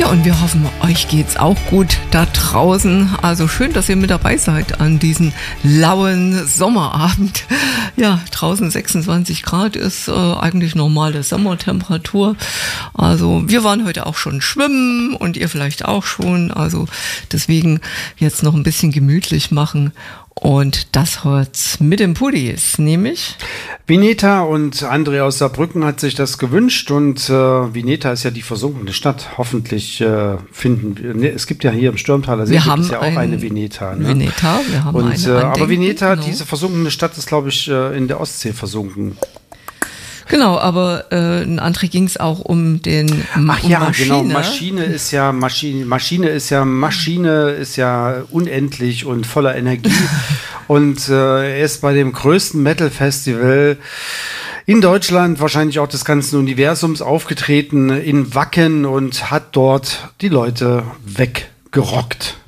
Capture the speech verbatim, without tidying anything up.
Ja, und wir hoffen, euch geht's auch gut da draußen. Also schön, dass ihr mit dabei seid an diesem lauen Sommerabend. Ja, draußen sechsundzwanzig Grad ist äh, eigentlich normale Sommertemperatur. Also wir waren heute auch schon schwimmen und ihr vielleicht auch schon. Also deswegen jetzt noch ein bisschen gemütlich machen. Und das heute mit dem Pudis, nämlich Vineta und André aus Saarbrücken hat sich das gewünscht und äh, Vineta ist ja die versunkene Stadt. Hoffentlich äh, finden wir, ne, es gibt ja hier im Stürmtaler See wir gibt haben es ja auch ein, eine Vineta. Ne? Vineta, wir haben und, eine äh, aber Vineta, genau. diese versunkene Stadt ist, glaube ich, äh, in der Ostsee versunken. Genau, aber äh, in André ging es auch um den Ach um ja, Maschine. genau. Maschine ist ja Maschine, Maschine ist ja Maschine ist ja unendlich und voller Energie. Und äh, er ist bei dem größten Metal-Festival in Deutschland, wahrscheinlich auch des ganzen Universums, aufgetreten in Wacken und hat dort die Leute weggerockt.